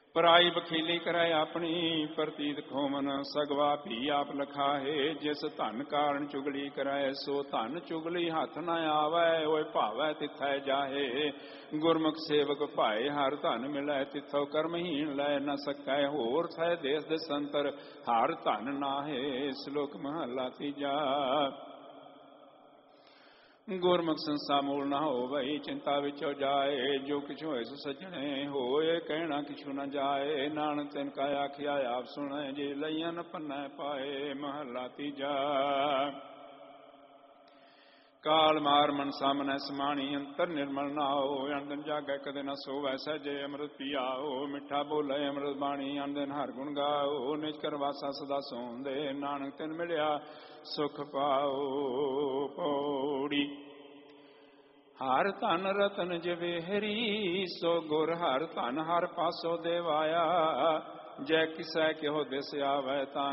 ਪਰਾਈ ਬਖੀਲੀ ਕਰੈ ਆਪਣੀ, ਪ੍ਰਤੀਤ ਖੋਮਨ ਸਗਵਾ ਭੀ ਆਪ ਲਖਾਹੇ। ਜਿਸ ਧਨ ਕਾਰਨ ਚੁਗਲੀ ਕਰੈ, ਸੋ ਧਨ ਚੁਗਲੀ ਹੱਥ ਨ ਆਵੈ। ਓਏ ਭਾਵੈ ਤਿਥੈ ਜਾਹੇ, ਗੁਰਮੁਖ ਸੇਵਕ ਭਾਏ। ਹਰ ਧਨ ਮਿਲੈ ਤਿਥੋ ਕਰਮਹੀਣ ਲੈ ਨ ਸਕੈ। ਹੋਰ ਥੈ ਦੇਸ ਦੇਸੰਤਰ ਹਰ ਧਨ ਨਾਹੇ। ਸ਼ਲੋਕ ਮਹਲਾ ਤੀਜਾ। ਗੁਰਮੁਖ ਸੰਸਾ ਮੂਲ ਨਾ ਹੋਵਈ, ਚਿੰਤਾ ਵਿੱਚੋ ਜਾਏ। ਜੋ ਕਿਛੁ ਹੋਏ ਸੋ ਸੱਜਣੇ, ਹੋਏ ਕਹਿਣਾ ਕਿਛੁ ਨ ਜਾਏ। ਨਾਨਕ ਤਿਨ ਕਾ ਆਖਿਆ ਆਪ ਸੁਣੈ, ਜੇ ਲਈਆਂ ਨ ਪੰਨੈ ਪਾਏ। ਮਹਲਾ ਤੀਜਾ। ਕਾਲ ਮਾਰ ਮਨ ਸਾਮਨੈ ਸਮਾਣੀ, ਅੰਤਰ ਨਿਰਮਲ ਨਾਓ। ਅਨੰਦਨ ਜਾਗੈ ਕਦੇ ਨ ਸੋਵੈ, ਸਹਿਜੇ ਅੰਮ੍ਰਿਤ ਪੀਆਓ। ਮਿੱਠਾ ਬੋਲੇ ਅੰਮ੍ਰਿਤ ਬਾਣੀ, ਅਨੰਦਨ ਹਰਿ ਗੁਣ ਗਾਓ। ਨਿਜ ਕਰ ਵਾਸਾ ਸਦਾ ਸੋਂਦੇ, ਨਾਨਕ ਤਿਨ ਮਿਲਿਆ ਸੁਖ ਪਾਓ। ਪੌੜੀ। ਹਰ ਧਨ ਰਤਨ ਜਵੇਹਰੀ, ਸੋ ਗੁਰ ਹਰ ਧਨ ਹਰ ਪਾਸੋ ਦੇਵਾਇਆ। ਜੈ ਕਿਸੈ ਕਿਹੋ ਦਿਸ ਆਵੈ, ਤਾਂ